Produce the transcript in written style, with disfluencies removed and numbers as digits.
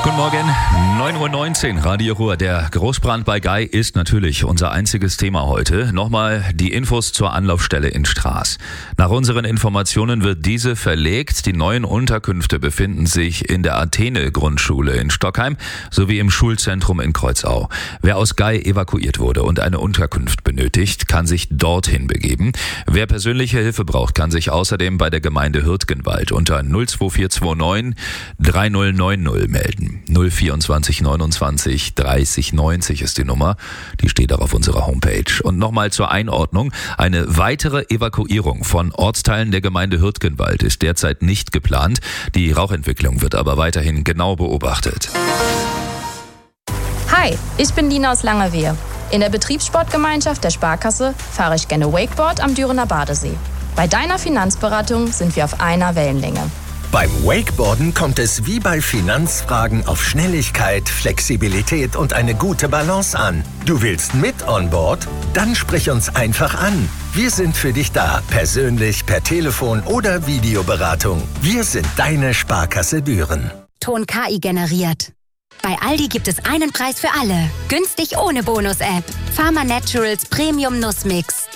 Guten Morgen, 9:19 Uhr, Radio Ruhr. Der Großbrand bei Gei ist natürlich unser einziges Thema heute. Nochmal die Infos zur Anlaufstelle in Straß. Nach unseren Informationen wird diese verlegt. Die neuen Unterkünfte befinden sich in der Athene-Grundschule in Stockheim sowie im Schulzentrum in Kreuzau. Wer aus Gei evakuiert wurde und eine Unterkunft benötigt, kann sich dorthin begeben. Wer persönliche Hilfe braucht, kann sich außerdem bei der Gemeinde Hürtgenwald unter 02429 3090 melden. 024 29 30 90 ist die Nummer. Die steht auch auf unserer Homepage. Und nochmal zur Einordnung. Eine weitere Evakuierung von Ortsteilen der Gemeinde Hürtgenwald ist derzeit nicht geplant. Die Rauchentwicklung wird aber weiterhin genau beobachtet. Hi, ich bin Lina aus Langerwehe. In der Betriebssportgemeinschaft der Sparkasse fahre ich gerne Wakeboard am Dürener Badesee. Bei deiner Finanzberatung sind wir auf einer Wellenlänge. Beim Wakeboarden kommt es wie bei Finanzfragen auf Schnelligkeit, Flexibilität und eine gute Balance an. Du willst mit on board? Dann sprich uns einfach an. Wir sind für dich da, persönlich, per Telefon oder Videoberatung. Wir sind deine Sparkasse Düren. Ton KI generiert. Bei Aldi gibt es einen Preis für alle. Günstig ohne Bonus-App. Pharma Naturals Premium Nussmix.